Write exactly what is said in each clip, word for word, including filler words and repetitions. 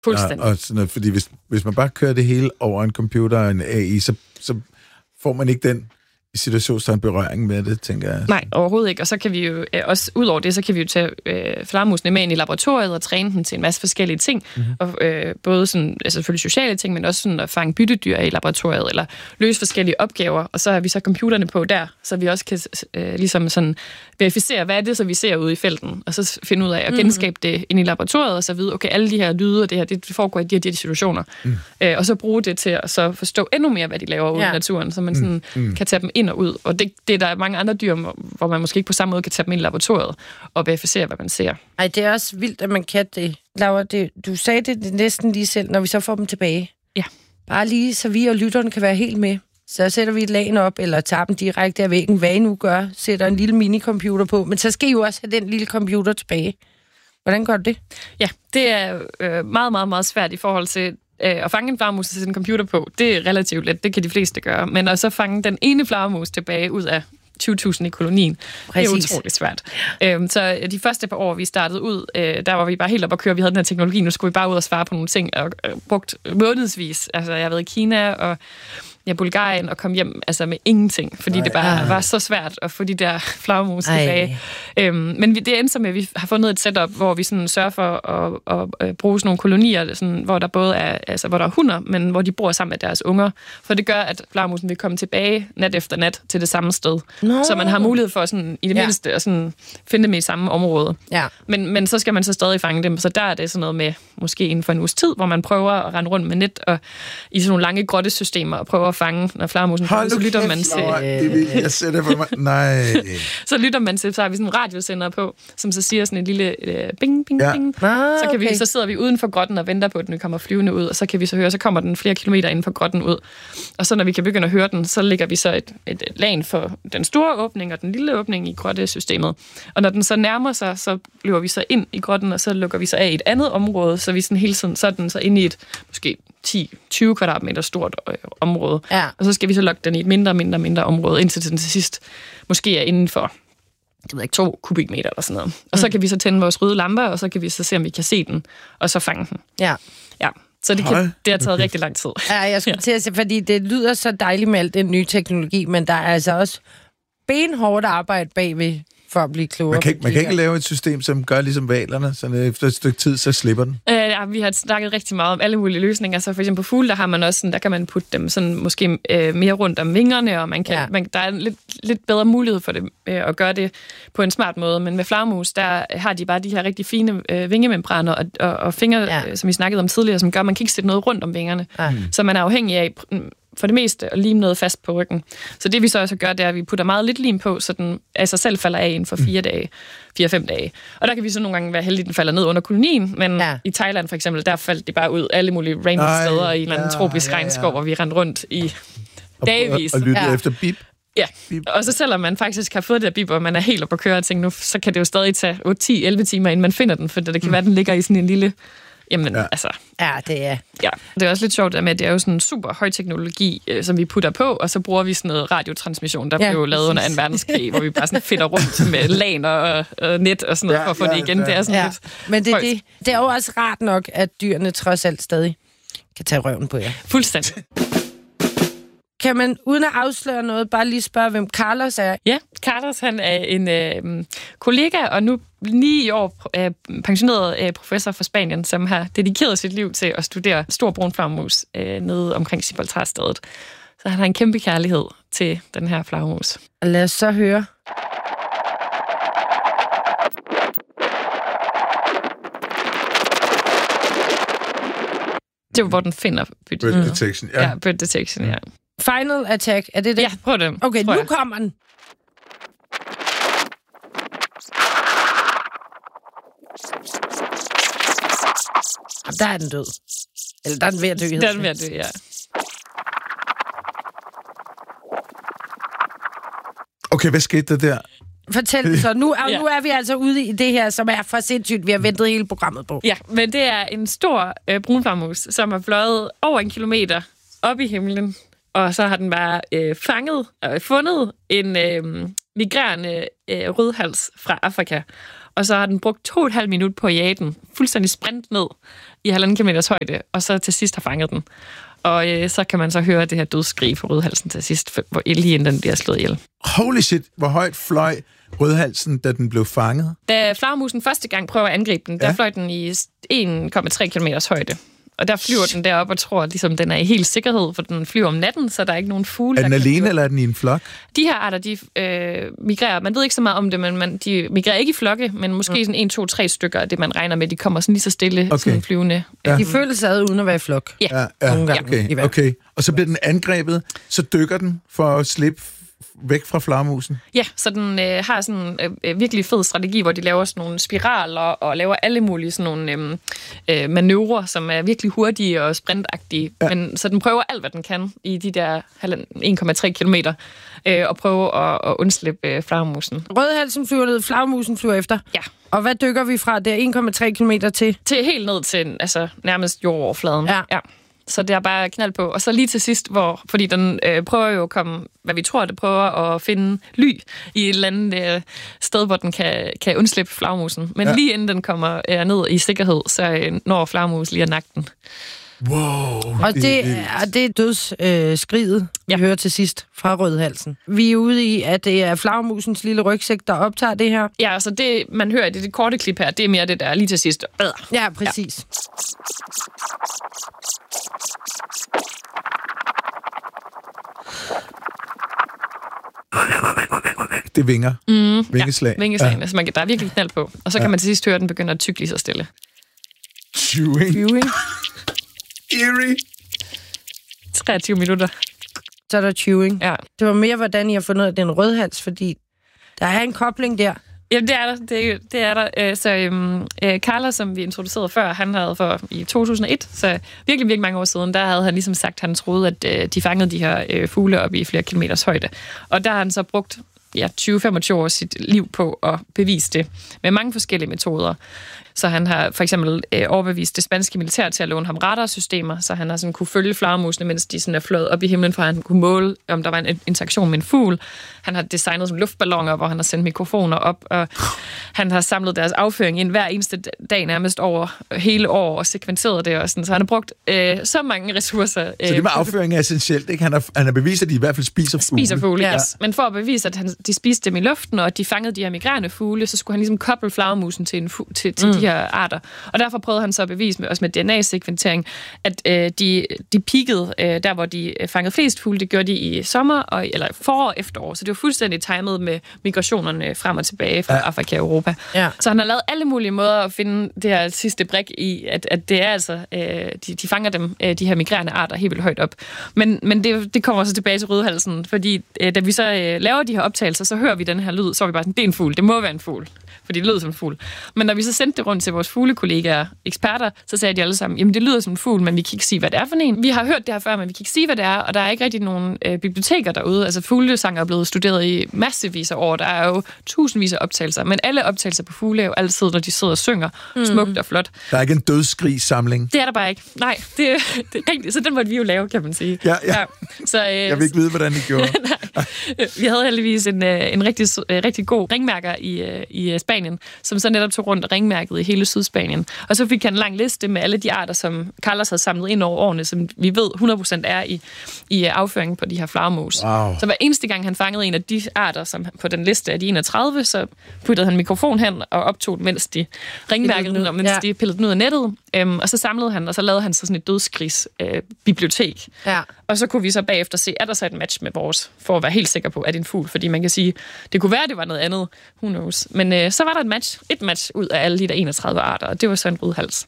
Fuldstændig. Og, og sådan noget, fordi hvis, hvis man bare kører det hele over en computer og en A I, så, så får man ikke den situationstegn berøring med det, tænker jeg. Nej, overhovedet ikke. Og så kan vi jo øh, også, ud over det, så kan vi jo tage øh, flagermusene med ind i laboratoriet og træne dem til en masse forskellige ting. Mm-hmm. Og, øh, både sådan, altså selvfølgelig sociale ting, men også sådan at fange byttedyr i laboratoriet, eller løse forskellige opgaver. Og så har vi så computerne på der, så vi også kan øh, ligesom sådan verificere, hvad er det, så vi ser ude i felten, og så finde ud af at genskabe mm-hmm. det ind i laboratoriet, og så vide, okay, alle de her lyde og det her, det foregår i de her, de her situationer. Mm. Øh, og så bruge det til at så forstå endnu mere, hvad de laver ude ja. i naturen, så man sådan mm. kan tage dem ind og ud. Og det, det er der mange andre dyr, hvor man måske ikke på samme måde kan tage dem ind i laboratoriet og verificere, hvad man ser. Ej, det er også vildt, at man kan det. Laura, det, du sagde det, det næsten lige selv, når vi så får dem tilbage. Ja. Bare lige, så vi og lytterne kan være helt med. Så sætter vi et lagen op, eller tager dem direkte af væggen, hvad I nu gør, sætter en lille minicomputer på, men så skal I jo også have den lille computer tilbage. Hvordan gør du det? Ja, det er øh, meget, meget, meget svært i forhold til at fange en flagermus og sætte en computer på. Det er relativt let, det kan de fleste gøre. Men at så fange den ene flagermus tilbage ud af tyve tusind i kolonien, Præcis. Det er utroligt svært. Øhm, så de første par år, vi startede ud, øh, der var vi bare helt op at køre. Vi havde den her teknologi, nu skulle vi bare ud og svare på nogle ting, og øh, brugt månedsvis. Altså, jeg har været i Kina og ja, Bulgarien og kom hjem altså med ingenting, fordi Ej, det bare ej. var så svært at få de der flagermus tilbage. Øhm, men det endte så med, at vi har fundet et setup, hvor vi sådan sørger for at, at, at bruge sådan nogle kolonier, sådan, hvor der både er, altså, hvor der er hunder, men hvor de bor sammen med deres unger. For det gør, at flagermusen vil komme tilbage nat efter nat til det samme sted. No. Så man har mulighed for sådan, i det ja. mindste at sådan, finde dem i samme område. Ja. Men, men så skal man så stadig fange dem. Så der er det sådan noget med, måske inden for en uges tid, hvor man prøver at rende rundt med net og i sådan nogle lange grottesystemer og prøver at fange, når flagermusen kommer, så lytter man til... Det vil jeg sætte for mig. Nej. Så lytter man til, så har vi sådan en radiosender på, som så siger sådan en lille uh, bing, bing, ja. bing. Ah, så, kan okay. vi, så sidder vi uden for grotten og venter på, at den kommer flyvende ud, og så kan vi så høre, så kommer den flere kilometer inden for grotten ud. Og så når vi kan begynde at høre den, så lægger vi så et, et lag for den store åbning og den lille åbning i grottesystemet. Og når den så nærmer sig, så løber vi så ind i grotten, og så lukker vi så af i et andet område, så vi sådan hele tiden, så er den så inde i et måske ti til tyve kvadratmeter stort øh, område. Ja. Og så skal vi så lukke den i et mindre, mindre, mindre område, indtil den til sidst måske er inden for, det ved jeg ikke, to kubikmeter eller sådan noget. Og mm. så kan vi så tænde vores røde lamper, og så kan vi så se, om vi kan se den, og så fange den. Ja. Ja. Så det, kan, det har taget okay. rigtig lang tid. Ja, jeg skulle ja. til at sige, fordi det lyder så dejligt med alt den nye teknologi, men der er altså også benhårdt arbejde bagved for at blive klogere. Man kan, man kan ikke lave et system, som gør ligesom valerne, så efter et stykke tid, så slipper den. Øh, ja, vi har snakket rigtig meget om alle mulige løsninger. Så for eksempel på fugle, der har man også sådan, der kan man putte dem sådan måske øh, mere rundt om vingerne, og man kan, ja. man, der er en lidt, lidt bedre mulighed for det, øh, at gøre det på en smart måde. Men med flagermus, der har de bare de her rigtig fine øh, vingemembraner og, og, og fingre, ja. øh, som vi snakkede om tidligere, som gør, at man kan ikke sætte noget rundt om vingerne. Ja. Så man er afhængig af for det meste at lime noget fast på ryggen. Så det vi så også gør, det er, at vi putter meget lidt lim på, så den af sig selv falder af inden for fire dage, fire-fem dage. Og der kan vi så nogle gange være heldige, at den falder ned under kolonien, men ja. i Thailand for eksempel, der faldt det bare ud alle mulige random Ej, steder i en eller anden ja, tropisk ja, ja. regnskov, hvor vi rendte rundt i dagvis. Og, og lyttede ja. efter bip. Ja, og så selvom man faktisk har fået det der bip, og man er helt oppe at køre og tænker, nu, så kan det jo stadig tage otte til elleve timer, inden man finder den, for det kan mm. være, den ligger i sådan en lille... Jamen, ja. altså... Ja, det er... Ja, det er også lidt sjovt, at det er jo sådan en super høj teknologi, øh, som vi putter på, og så bruger vi sådan noget radiotransmission, der ja, blev jo lavet under anden verdenskrig, hvor vi bare sådan fedter rundt med laner og, og net og sådan noget, ja, for at få ja, det igen. Ja. Det er sådan ja. lidt Men det, det, det er jo også rart nok, at dyrene trods alt stadig kan tage røven på jer. Fuldstændig. Kan man, uden at afsløre noget, bare lige spørge, hvem Carlos er? Ja, Carlos, han er en øh, kollega, og nu lige i år øh, pensioneret øh, professor fra Spanien, som har dedikeret sit liv til at studere stor brun flagermus øh, nede omkring Gibraltarstedet. Så han har en kæmpe kærlighed til den her flagermus. Og lad os så høre. Det er hvor den finder bytte. Bird detection, ja. Ja, bird detection, ja. Final attack, er det det? Ja, prøv det. Okay, nu kommer den. Der er den død. Eller der er den ved at dø. Der er den ved at dø, ja. Okay, hvad skete der der? Fortæl så. Nu er, ja. nu er vi altså ude i det her, som er for sindssygt. Vi har ventet hele programmet på. Ja, men det er en stor øh, brunflagermus, som har fløjet over en kilometer op i himlen. Og så har den bare øh, fanget og fundet en øh, migrerende øh, rødhals fra Afrika. Og og så har den brugt to og et halvt minut på at jage den, fuldstændig sprint ned i halvanden kilometers højde, og så til sidst har fanget den. Og øh, så kan man så høre det her dødsskrig fra rødhalsen til sidst, hvor lige inden den bliver slået ihjel. Holy shit, hvor højt fløj rødhalsen, da den blev fanget? Da flagermusen første gang prøver at angribe den, ja. der fløj den i en komma tre kilometers højde. Og der flyver den derop og tror, at ligesom, den er i helt sikkerhed, for den flyver om natten, så der er ikke nogen fugle. Er den alene, eller er den i en flok? De her arter, de øh, migrerer. Man ved ikke så meget om det, men man, de migrerer ikke i flokke, men måske mm. sådan en, to, tre stykker af det, man regner med. De kommer sådan lige så stille, okay. sådan flyvende. Ja. De føler sig ad uden at være i flok. Ja, ja, ja. Okay, okay. Og så bliver den angrebet, så dykker den for at slippe væk fra flagermusen? Ja, så den øh, har sådan en øh, virkelig fed strategi, hvor de laver sådan nogle spiraler og laver alle mulige sådan nogle øh, manøvrer, som er virkelig hurtige og sprintagtige. Ja. Men, så den prøver alt, hvad den kan i de der en komma tre kilometer øh, og prøver at, at undslippe øh, flagermusen. Rødhalsen flyver ned, flagermusen flyver efter? Ja. Og hvad dykker vi fra der en komma tre kilometer til? Til helt ned til altså, nærmest jordoverfladen. Ja. ja. Så det er bare knald på. Og så lige til sidst, hvor, fordi den øh, prøver jo at komme, hvad vi tror, det prøver at finde ly i et eller andet øh, sted, hvor den kan, kan undslippe flagermusen. Men ja. lige inden den kommer øh, ned i sikkerhed, så øh, når flagermus lige at nakke den. Wow. Og det er, det er dødsskriget, øh, vi ja. hører til sidst fra rødhalsen. Vi er ude i, at det er flagermusens lille rygsæk, der optager det her. Ja, altså det, man hører i det, det korte klip her, det er mere det der lige til sidst. Ja, præcis. Ja. Det vinger. Mm, Vingeslag. Ja, vingeslagene. Ja. Så man, der er virkelig knald på. Og så kan ja. man til sidst høre, at den begynder at tykke lige så stille. Chewing. Chewing. Eerie. treogtyve minutter. Så er der chewing. Ja. Det var mere, hvordan I har fundet ud af den rødhals, fordi der er en kobling der. Jamen, det er der. Det, det er der. Så øhm, øh, Carla, som vi introducerede før, han havde for i to tusind og et, så virkelig, virkelig mange år siden, der havde han ligesom sagt, at han troede, at øh, de fangede de her øh, fugle op i flere kilometers højde. Og der har han så brugt ja, tyve til femogtyve år sit liv på at bevise det med mange forskellige metoder. Så han har for eksempel øh, overbevist det spanske militær til at låne ham radarsystemer, så han har sådan kunne følge flagermusene, mens de sådan er fløjet op i himlen, for at han kunne måle, om der var en interaktion med en fugl. Han har designet sådan luftballoner, hvor han har sendt mikrofoner op, og han har samlet deres afføring ind hver eneste dag nærmest over hele år og sekventeret det og sådan. Så han har brugt øh, så mange ressourcer. Øh, så det med afføring er essentielt, ikke? Han har, han har bevist, at de i hvert fald spiser fugle. Spiser fugle, ja. Yes. Men for at bevise, at han, de spiste dem i luften, og at de fangede de her migrænfugle, så skulle han ligesom koble flagermusen til, en fu- til, til mm. de her arter. Og derfor prøvede han så at bevise med, også med D N A-sekventering, at øh, de, de peakede øh, der, hvor de fangede flest fugle. Det gjorde de i sommer, og, eller forår og efterår. Så det var fuldstændig timet med migrationerne frem og tilbage fra ja. Afrika og Europa. Ja. Så han har lavet alle mulige måder at finde det her sidste brik i, at, at det er altså, øh, de, de fanger dem, øh, de her migrerende arter, helt vildt højt op. Men, men det, det kommer så tilbage til rødhalsen, fordi øh, da vi så øh, laver de her optagelser, så hører vi den her lyd, så er vi bare sådan, det er en fugl, det må være en fugl. Fordi det lyder som en fugl. Men når vi så sendte det rundt til vores fuglekollegaer, eksperter, så sagde de alle sammen, jamen det lyder som en fugl, men vi kan ikke sige, hvad det er for en. Vi har hørt det her før, men vi kan ikke sige, hvad det er, og der er ikke rigtig nogen øh, biblioteker derude. Altså fuglesang er blevet studeret i massevis af år. Der er jo tusindvis af optagelser, men alle optagelser på fugle er jo altid, når de sidder og synger mm. smukt og flot. Der er ikke en dødsskrig-samling. Det er der bare ikke. Nej, det, det er rigtigt. Så den måtte vi jo lave, kan man sige. Ja, ja. Ja. Så, øh, jeg vil ikke vide, hvordan de gjorde. Vi havde heldigvis en, en rigtig, rigtig god ringmærker i, i Spanien, som så netop tog rundt og ringmærket i hele Sydspanien. Og så fik han en lang liste med alle de arter, som Carlos havde samlet ind over årene, som vi ved hundrede procent er i, i afføringen på de her flagermus. Wow. Så hver eneste gang han fangede en af de arter, som på den liste af de enogtredive, så puttede han mikrofon hen og optog den, mens de ringmærkede den, og mens ja. de pillede den ud af nettet. Øhm, og så samlede han, og så lavede han så sådan et dødskrigsbibliotek. Øh, ja. Og så kunne vi så bagefter se, er der så et match med vores, for at være helt sikker på, at det er en fugl. Fordi man kan sige, det kunne være, at det var noget andet. Who knows? Men øh, så var der et match, et match ud af alle de der enogtredive arter, og det var så en rødhals.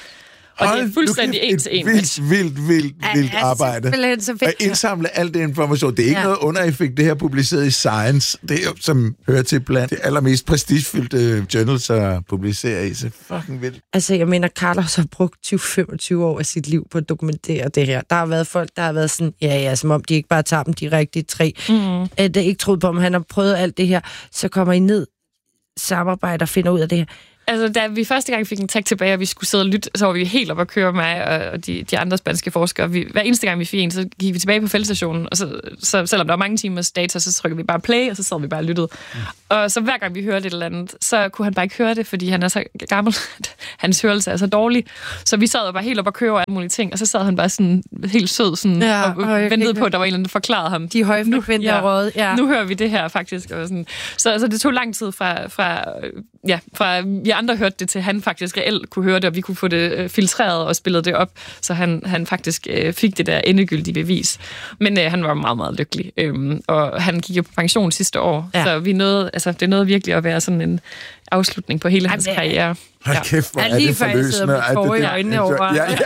Og det er fuldstændig en til en. Vildt, vildt, vildt, vildt arbejde. At indsamle al det information. Det er ikke ja. noget undereffekt, det her publiceret i Science. Det er jo, som hører til blandt det allermest prestigefyldte journals at publicere i. Så fucking vildt. Altså, jeg mener, Carlos har brugt tyve til femogtyve år af sit liv på at dokumentere det her. Der har været folk, der har været sådan, ja, ja, som om de ikke bare tager dem direkte i træ. Mm. At det ikke troede på, om han har prøvet alt det her. Så kommer I ned, samarbejder og finder ud af det her. Altså, da vi første gang fik en tag tilbage, og vi skulle sidde og lytte, så var vi helt op at køre mig og de, de andre spanske forskere. Vi, hver eneste gang vi fik en, så gik vi tilbage på feltstationen, og så, så selvom der var mange timers data, så trykkede vi bare play, og så sad vi bare og lyttede. Mm. Og så hver gang vi hørte et eller andet, så kunne han bare ikke høre det, fordi han er så gammel, hans hørelse er så dårlig. Så vi sad og bare helt op at køre over alle mulige ting, og så sad han bare sådan helt sød sådan, ja, og, og ventede på, at der var en eller anden, der forklarede ham. De høje frekventer ja, råd, ja. Nu hører vi det her faktisk. Og sådan. Så altså, det tog lang tid fra, fra, ja, fra vi andre hørte det til, han faktisk reelt kunne høre det, og vi kunne få det øh, filtreret og spillet det op, så han, han faktisk øh, fik det der endegyldige bevis. Men øh, han var meget, meget lykkelig. Øhm, og han gik jo på pension sidste år, ja. Så vi nåede, altså, det nåede virkelig at være sådan en afslutning på hele hans karriere. Hold kæft, hvor er det forløsende. Jeg lige før jeg sidder med tårer i øjnene over. Ja, ja, ja.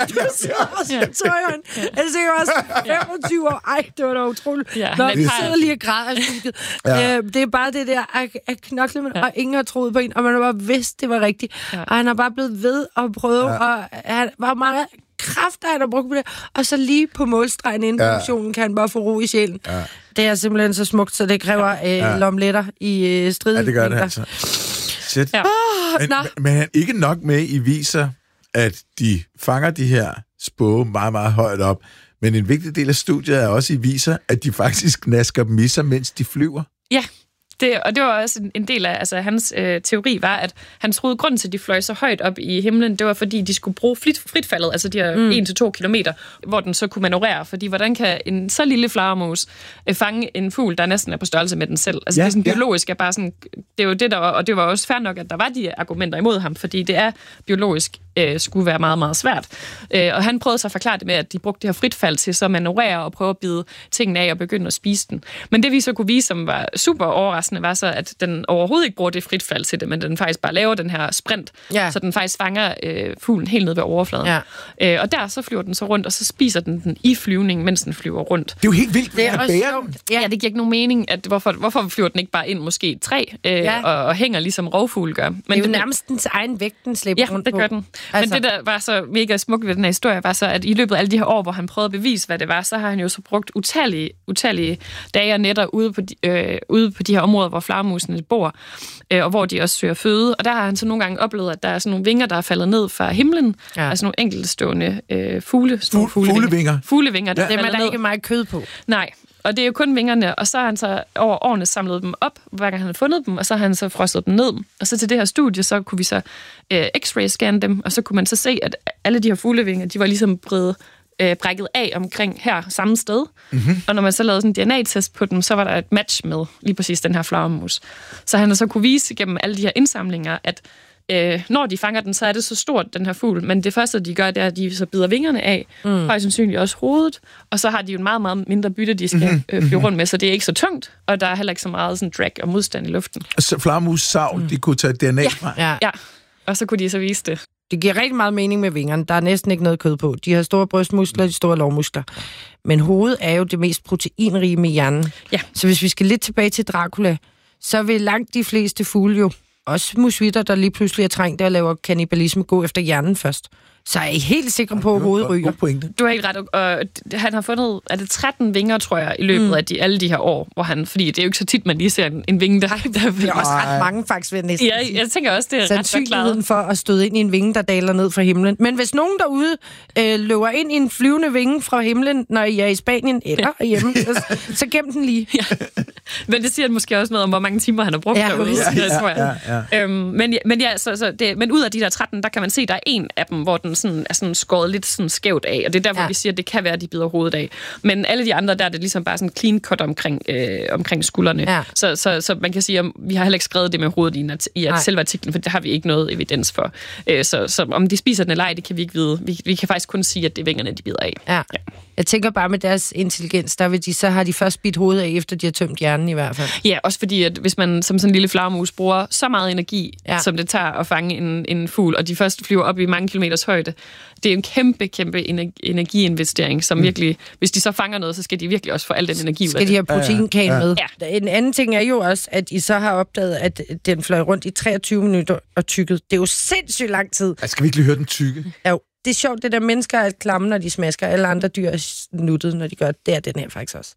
Jeg tårer i øjnene. Altså, jeg var også femogtyve år. Ej, det var da utroligt. Ja, Nå, vi sidder lige og græder. Ja. Øh, det er bare det der at, at knokle, ja. Og ingen har troet på en, og man har bare vidst, det var rigtigt. Ja. Og han har bare blevet ved at prøve, ja. Og han var meget kræfter, han har brugt på det, og så lige på målstregen inden ja. Funktionen kan han bare få ro i sjælen. Ja. Det er simpelthen så smukt, så det kræver øh, ja. Lomletter i øh, strid. Ja, det gør det altså. Shit. Ja. Men, men, men ikke nok med, I viser, at de fanger de her spåge meget, meget højt op. Men en vigtig del af studiet er også, at I viser, at de faktisk nasker dem i sig, mens de flyver. Ja. Det, og det var også en, en del af altså, hans øh, teori, var, at han troede, grunden til, at de fløj så højt op i himlen, det var, fordi de skulle bruge frit, fritfaldet, altså de her mm. en til to kilometer, hvor den så kunne manøvrere. Fordi hvordan kan en så lille flagermus øh, fange en fugl, der næsten er på størrelse med den selv? Altså ja, det er sådan ja. Biologisk, er bare sådan, det er jo det, der var, og det var også fair nok, at der var de argumenter imod ham, fordi det er biologisk øh, skulle være meget, meget svært. Øh, og han prøvede så at forklare det med, at de brugte det her fritfald til så at manøvrere og prøve at bide tingene af og begynde at spise den. Men det vi så kunne vise, som var super overraskende, var så, at den overhovedet ikke bruger det fritfald til det, men den faktisk bare laver den her sprint, ja. Så den faktisk fanger øh, fuglen helt ned ved overfladen. Ja. Øh, og der så flyver den så rundt, og så spiser den den i flyvning, mens den flyver rundt. Det er jo helt vildt, det er også sjovt. Ja, det giver ikke nogen mening, at hvorfor, hvorfor flyver den ikke bare ind måske et træ, øh, ja. og, og hænger ligesom rovfugle gør. Men det er jo det, nærmest dens egen vægt, den slipper ja, rundt det på. gør den. Altså. Men det, der var så mega smukt ved den her historie, var så, at i løbet af alle de her år, hvor han prøvede at bevise, hvad det var, så har han jo så brugt utallige, utallige dage og nætter ude på, de, øh, ude på de her områder, hvor flagermusene bor, øh, og hvor de også søger føde. Og der har han så nogle gange oplevet, at der er sådan nogle vinger, der er faldet ned fra himlen. Ja. Altså nogle enkeltstående øh, fugle. Fugle fuglevinger. Fuglevinger, der ja. falder Dem er der ned. ikke meget kød på. Nej. Og det er jo kun vingerne, og så har han så over årene samlet dem op, hver gang han har fundet dem, og så har han så frosset dem ned. Og så til det her studie, så kunne vi så øh, x-ray-scanne dem, og så kunne man så se, at alle de her fuglevinger, de var ligesom bredt, øh, brækket af omkring her samme sted. Mm-hmm. Og når man så lavede sådan en D N A-test på dem, så var der et match med lige præcis den her flagermus. Så han har så kunne vise gennem alle de her indsamlinger, at Øh, når de fanger den, så er det så stort, den her fugl. Men det første, de gør, det er, at de så bider vingerne af, mm. højst sandsynligt også hovedet, og så har de jo en meget, meget mindre bytte, de skal mm-hmm. øh, flyve rundt med, så det er ikke så tungt, og der er heller ikke så meget sådan, drag og modstand i luften. Så flagermus-savl, mm. de kunne tage D N A fra? Ja. ja, og så kunne de så vise det. Det giver rigtig meget mening med vingerne. Der er næsten ikke noget kød på. De har store brystmuskler, de store lårmuskler. Men hovedet er jo det mest proteinrige med hjernen. Ja. Så hvis vi skal lidt tilbage til Dracula, så vil langt de fleste fugle jo, også musvitter, der lige pludselig er trængt og laver kannibalisme, gå efter hjernen først. Så er I helt sikre på, at hovedet ryger? Du har helt ret. Og han har fundet, er det tretten vinger, tror jeg, i løbet mm. af de, alle de her år, hvor han, fordi det er jo ikke så tit, man lige ser en, en vinge, der... der det er også ret mange, faktisk, vil jeg næsten ja, jeg tænker også, det er ret forklaret. Sandsynligheden for at støde ind i en vinge, der daler ned fra himlen. Men hvis nogen derude øh, løber ind i en flyvende vinge fra himlen, når I er i Spanien eller ja. hjemme, så, så gem den lige. Ja. Men det siger måske også noget om, hvor mange timer han har brugt ja, derude, ja, ja, tror jeg. Ja, ja. Øhm, men, men, ja, så, så det, men ud af de der tretten, der kan man se, der er en af dem, hvor den sådan, er sådan skåret lidt sådan skævt af, og det er der, hvor ja. vi siger, at det kan være, at de bider hovedet af. Men alle de andre, der er det ligesom bare sådan clean cut omkring, øh, omkring skuldrene. Ja. Så, så, så man kan sige, at vi har heller ikke skrevet det med hovedet i, i at selve artiklen, for det har vi ikke noget evidens for. Øh, så, så om de spiser den eller ej, det kan vi ikke vide. Vi, vi kan faktisk kun sige, at det er vingerne, de bider af. Ja. Ja. Jeg tænker bare med deres intelligens, der vil de, så har de først bidt hovedet af, efter de har tømt hjernen i hvert fald. Ja, også fordi, at hvis man som sådan en lille flagermus bruger så meget energi, ja. som det tager at fange en, en fugl, og de først flyver op i mange kilometers højde, det er en kæmpe, kæmpe energiinvestering, som mm. virkelig, hvis de så fanger noget, så skal de virkelig også få al den energi ud af det. Skal de have proteinkan ja, ja. med. Ja. En anden ting er jo også, at I så har opdaget, at den fløj rundt i treogtyve minutter og tykket. Det er jo sindssygt lang tid. Jeg skal virkelig høre den tykke. Ja, det er sjovt, det der mennesker er klamme, når de smasker. Alle andre dyr er nuttet, når de gør det. Det er den her faktisk også.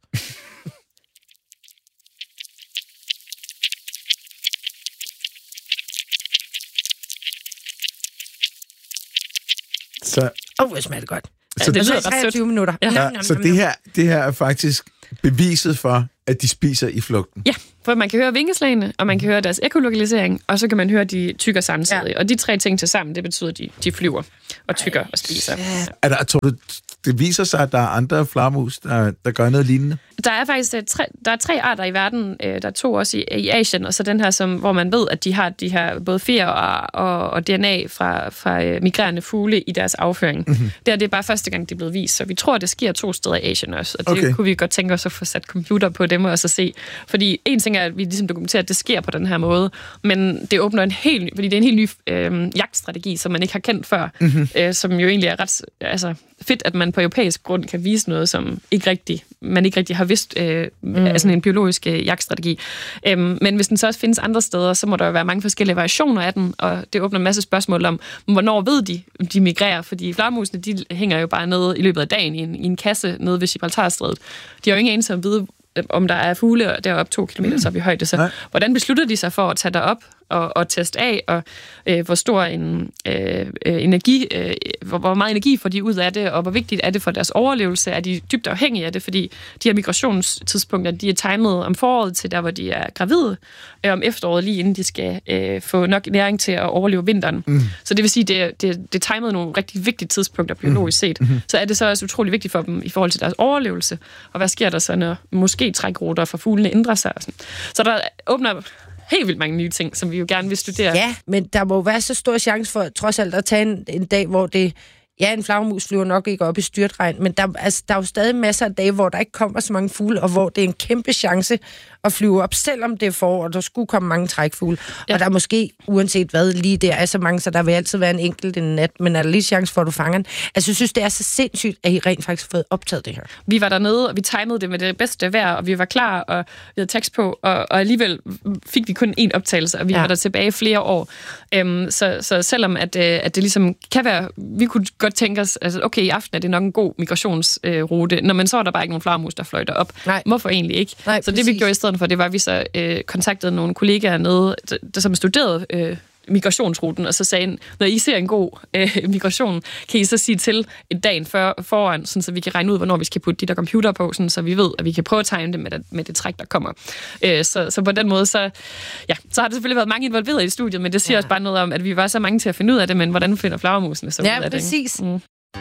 Så, Åh, oh, det smager det godt. Så ja, det lyder treogtyve minutter. Ja. Ja, så det her, det her er faktisk beviset for, at de spiser i flugten. Ja, for man kan høre vingeslagene, og man kan høre deres ekolokalisering, og så kan man høre, at de tykker samtidig. Ja. Og de tre ting til sammen, det betyder, at de, de flyver og tykker Ej, og spiser. Ja. Er der, tror du, det viser sig, at der er andre flagermus, der, der gør noget lignende? Der er faktisk tre, der er tre arter i verden. Der er to også i, i Asien, og så den her, som, hvor man ved, at de har de her både fjer og, og, og D N A fra, fra migrerende fugle i deres afføring. Mm-hmm. Det er, det er bare første gang, det er blevet vist. Så vi tror, det sker to steder i Asien også. Og det okay. kunne vi godt tænke os at få sat computer på dem og så se. Fordi en ting er, at vi ligesom dokumenterer, at det sker på den her måde, men det åbner en helt ny, fordi det er en helt ny øh, jagtstrategi, som man ikke har kendt før, mm-hmm. øh, som jo egentlig er ret altså, fedt, at man på europæisk grund kan vise noget, som ikke rigtig, man ikke rigtig har vidst øh, mm. af sådan en biologisk øh, jagtstrategi. Øhm, men hvis den så også findes andre steder, så må der jo være mange forskellige variationer af den, og det åbner en masse spørgsmål om, hvornår ved de, de migrerer, fordi flagermusene, de hænger jo bare nede i løbet af dagen i en, i en kasse nede ved Gibraltarstrædet. De har jo ingen anelse om at vide, om der er fugle deroppe to kilometer så op i højde. Så Nej. hvordan beslutter de sig for at tage derop og, og teste af, og øh, hvor stor en øh, energi, øh, hvor, hvor meget energi får de ud af det, og hvor vigtigt er det for deres overlevelse? Er de dybt afhængige af det? Fordi de her migrationstidspunkter, de er timet om foråret til der, hvor de er gravide, øh, om efteråret lige inden de skal øh, få nok næring til at overleve vinteren. Mm. Så det vil sige, det, det, det er timet nogle rigtig vigtige tidspunkter biologisk set. Mm. Så er det så også utrolig vigtigt for dem i forhold til deres overlevelse. Og hvad sker der så, når måske trækruter for fuglene ændrer sig? Og sådan. Så der åbner helt vildt mange nye ting, som vi jo gerne vil studere. Ja, men der må være så stor chance for trods alt at tage en, en dag, hvor det... Ja, en flagermus flyver nok ikke op i styrtregn, men der, altså, der er jo stadig masser af dage, hvor der ikke kommer så mange fugle, og hvor det er en kæmpe chance at flyve op, selvom det er forår, og der skulle komme mange trækfugle. Ja. Og der er måske, uanset hvad, lige der er så mange, så der vil altid være en enkelt en nat, men er der lige chance for, at du fanger den? Altså, jeg synes, det er så sindssygt, at I rent faktisk har fået optaget det her. Vi var dernede, og vi timede det med det bedste vejr, og vi var klar, og vi havde tekst på, og, og alligevel fik vi kun én optagelse, og vi ja. var der tilbage flere år. Øhm, så, så selvom at, at det ligesom kan være, vi kunne godt tænke os, altså okay, i aften er det nok en god migrationsrute, øh, når man så er der bare ikke nogen flagermus, der fløjter op. Nej. Hvorfor egentlig ikke? Nej, så præcis. Det vi gjorde i stedet for, det var, at vi så øh, kontaktede nogle kollegaer nede, der som studerede øh, migrationsruten, og så sagde, når I ser en god øh, migration, kan I så sige til et dagen før, foran, sådan, så vi kan regne ud, hvornår vi skal putte de der computer på, sådan, så vi ved, at vi kan prøve at tegne det med det, med det træk, der kommer. Øh, så, så på den måde, så, ja, så har det selvfølgelig været mange involveret i studiet, men det siger ja. også bare noget om, at vi var så mange til at finde ud af det, men hvordan finder flagermusene så ja, ud af det? Ja, præcis. Mm.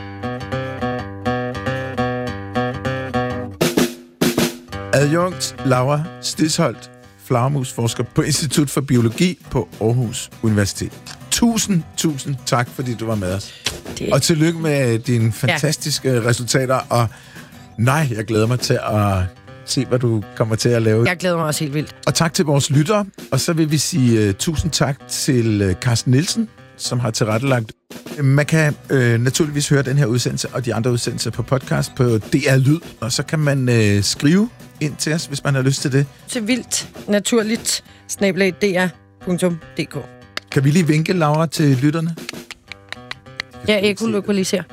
Adjunkt Laura Stisholt, flagermusforsker på Institut for Biologi på Aarhus Universitet. Tusind, tusind tak, fordi du var med os. Det... Og tillykke med dine fantastiske ja. resultater, og nej, jeg glæder mig til at se, hvad du kommer til at lave. Jeg glæder mig også helt vildt. Og tak til vores lyttere, og så vil vi sige uh, tusind tak til uh, Carsten Nielsen, som har tilrettelagt. Man kan øh, naturligvis høre den her udsendelse og de andre udsendelser på podcast på D R Lyd, og så kan man øh, skrive ind til os, hvis man har lyst til det. Til vildt naturligt snabel-a d r punktum d k. Kan vi lige vinke, Laura, til lytterne? Ja, ekolokalisere.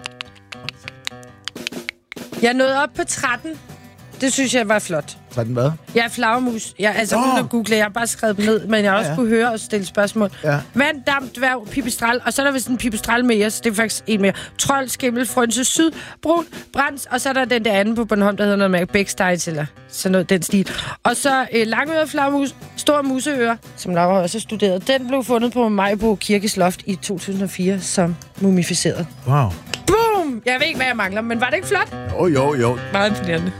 Jeg nåede op på tretten. Det synes jeg var flot. tretten hvad? Jeg er flagermus. Jeg, altså, oh. uden at google, jeg har bare skrevet dem ned, men jeg har også ja, ja. kunne høre og stille spørgsmål. Ja. Vand, damp, dværg, pipistrel, og så er der vist en pipistrel mere, så det er faktisk en mere. Trold, skimmel, frønse, syd, brun, brænds, og så er der den der anden på Bornholm, der hedder noget med bækstejs, eller sådan noget, den stil. Og så øh, langøret flagermus, stor museøre, som Laura også har studeret. Den blev fundet på Majbo Kirkes loft i to tusind og fire som mumificeret. Wow. Boom! Jeg ved ikke, hvad jeg mangler, men var det ikke flot? Jo, jo, jo. Meget imponerende.